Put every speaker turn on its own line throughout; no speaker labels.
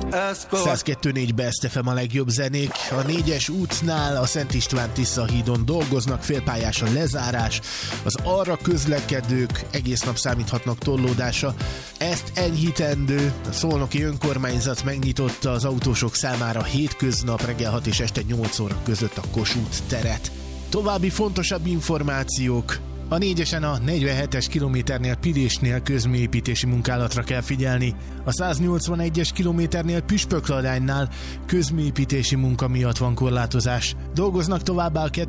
102.4 Best FM a legjobb zenék. A 4-es útnál a Szent István-Tisza hídon dolgoznak, félpályás a lezárás. Az arra közlekedők egész nap számíthatnak torlódásra. Ezt enyhítendő, a szolnoki önkormányzat megnyitotta az autósok számára hétköznap reggel 6 és este 8 óra között a Kossuth teret. További fontosabb információk. A 4-esen a 47-es kilométernél Pirésnél közműépítési munkálatra kell figyelni. A 181-es kilométernél Püspökladánynál közműépítési munka miatt van korlátozás. Dolgoznak továbbá a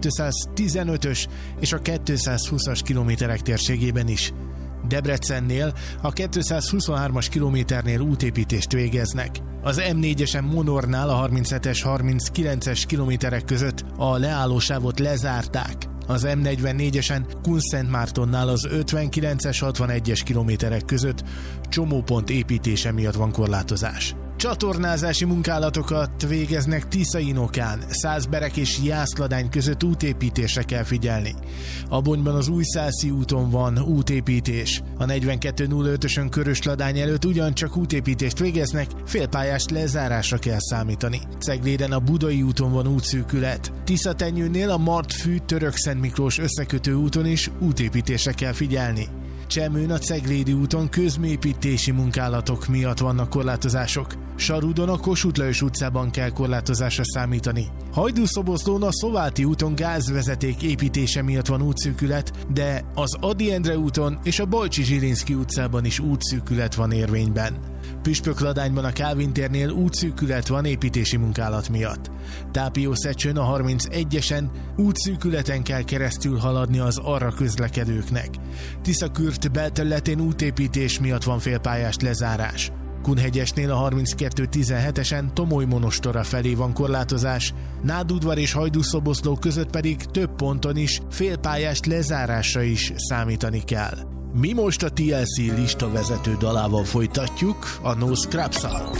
215-ös és a 220-as kilométerek térségében is. Debrecennél a 223-as kilométernél útépítést végeznek. Az M4-esen Monornál a 37-es, 39-es kilométerek között a leállósávot lezárták. Az M44-esen Kunszentmártonnál az 59-es, 61-es kilométerek között csomópont építése miatt van korlátozás. Csatornázási munkálatokat végeznek Tiszainokán, Szászberek és Jászladány között útépítésre kell figyelni. Abonyban az Újszászi úton van útépítés. A 42.05-ösön Körösladány előtt ugyancsak útépítést végeznek, félpályás lezárásra kell számítani. Cegléden a Budai úton van útszűkület. Tiszatenyőnél a Martfű Törökszent Miklós összekötő úton is útépítésre kell figyelni. Csemőn a Ceglédi úton közműépítési munkálatok miatt vannak korlátozások. Sarudon a Kossuth Lajos utcában kell korlátozásra számítani. Hajdúszoboszlón a Szováti úton gázvezeték építése miatt van útszűkület, de az Ady Endre úton és a Balcsi-Zsilinszky utcában is útszűkület van érvényben. Püspökladányban a Kálvin térnél útszűkület van építési munkálat miatt. Tápiószecsön a 31-esen útszűkületen kell keresztül haladni az arra közlekedőknek. Tiszakürt belterületén útépítés miatt van félpályás lezárás. Kunhegyesnél a 32-17-esen Tomoly-Monostora felé van korlátozás, Nádudvar és Hajdúszoboszló között pedig több ponton is félpályás lezárásra is számítani kell. Mi most a TLC listavezető dalával folytatjuk, a No Scrubs-szal.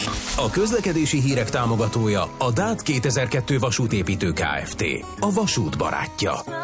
A közlekedési hírek támogatója a DÁT 2002 vasútépítő Kft. A vasút barátja.